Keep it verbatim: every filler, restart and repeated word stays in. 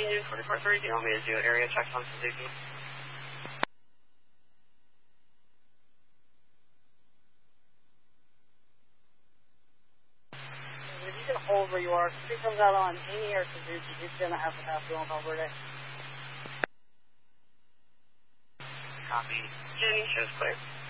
Union forty-four thirty, do you want me to do area checks on Suzuki? If you can hold where you are, if it comes out on any or Suzuki, you're going to have to pass on over there. Copy. Jenny, shows clear.